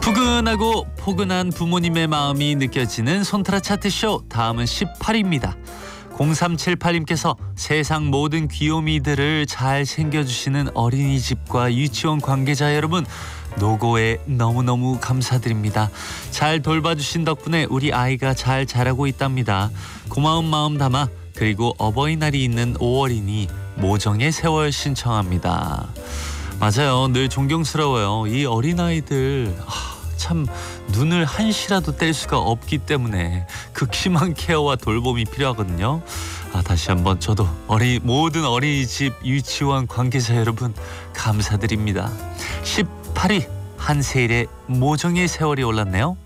푸근하고 포근한 부모님의 마음이 느껴지는 손트라 차트쇼, 다음은 18위입니다. 0378님께서 세상 모든 귀요미들을 잘 챙겨주시는 어린이집과 유치원 관계자 여러분, 노고에 너무너무 감사드립니다. 잘 돌봐주신 덕분에 우리 아이가 잘 자라고 있답니다. 고마운 마음 담아, 그리고 어버이날이 있는 5월이니 모정의 세월 신청합니다. 맞아요. 늘 존경스러워요. 이 어린아이들 참 눈을 한시라도 뗄 수가 없기 때문에 극심한 케어와 돌봄이 필요하거든요. 다시 한번 저도 모든 어린이집 유치원 관계자 여러분 감사드립니다. 18위 한세일의 모정의 세월이 올랐네요.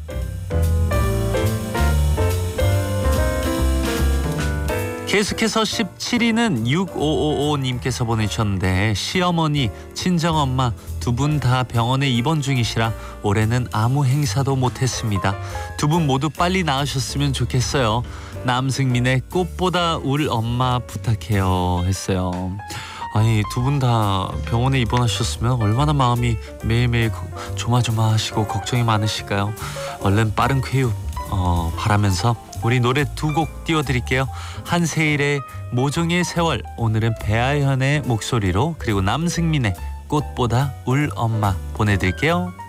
계속해서 17위는 6555님께서 보내주셨는데, 시어머니, 친정엄마 두 분 다 병원에 입원 중이시라 올해는 아무 행사도 못했습니다. 두 분 모두 빨리 나으셨으면 좋겠어요. 남승민의 꽃보다 울 엄마 부탁해요 했어요. 아니, 두 분 다 병원에 입원하셨으면 얼마나 마음이 매일매일 조마조마하시고 걱정이 많으실까요? 얼른 빠른 쾌유 바라면서 우리 노래 두 곡 띄워드릴게요. 한세일의 모정의 세월, 오늘은 배아현의 목소리로, 그리고 남승민의 꽃보다 울 엄마 보내드릴게요.